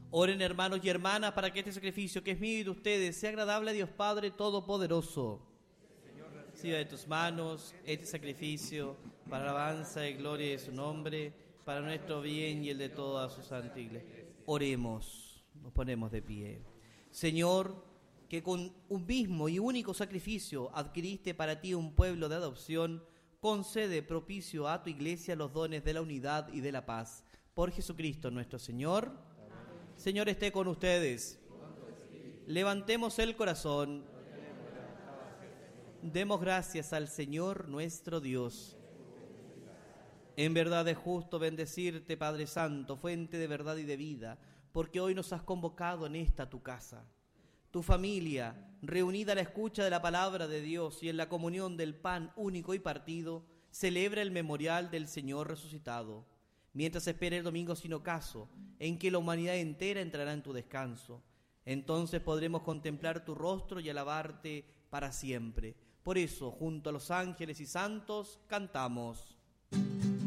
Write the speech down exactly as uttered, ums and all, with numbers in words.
Oren, hermanos y hermanas, para que este sacrificio que es mío y de ustedes sea agradable a Dios Padre Todopoderoso. Reciba de tus manos este sacrificio para la alabanza y gloria de su nombre, para nuestro bien y el de toda su santa iglesia. Oremos, nos ponemos de pie. Señor, que con un mismo y único sacrificio adquiriste para ti un pueblo de adopción, concede propicio a tu iglesia los dones de la unidad y de la paz. Por Jesucristo nuestro Señor. Amén. Señor, esté con ustedes. Levantemos el corazón. Demos gracias al Señor nuestro Dios. En verdad es justo bendecirte, Padre Santo, fuente de verdad y de vida, porque hoy nos has convocado en esta tu casa. Tu familia, reunida a la escucha de la palabra de Dios y en la comunión del pan único y partido, celebra el memorial del Señor resucitado, mientras espera el domingo sin ocaso, en que la humanidad entera entrará en tu descanso. Entonces podremos contemplar tu rostro y alabarte para siempre. Por eso, junto a los ángeles y santos, cantamos.